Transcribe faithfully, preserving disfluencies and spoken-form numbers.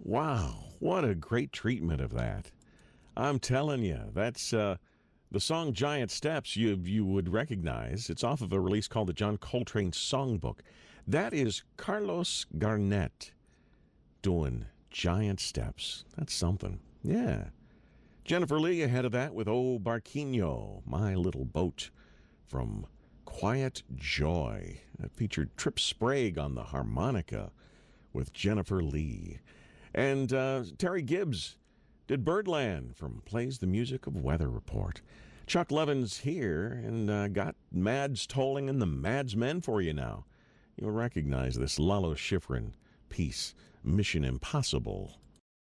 Wow, what a great treatment of that. I'm telling you, that's uh, the song Giant Steps you, you would recognize. It's off of a release called the John Coltrane Songbook. That is Carlos Garnett doing Giant Steps. That's something. Yeah. Jennifer Lee ahead of that with Oh Barquinho, My Little Boat from Quiet Joy. That featured Trip Sprague on the harmonica with Jennifer Lee. And uh, Terry Gibbs did Birdland from Plays the Music of Weather Report. Chuck Levin's here and uh, got Mads Tolling and the Mads Men for you now. You'll recognize this Lalo Schifrin piece, Mission Impossible.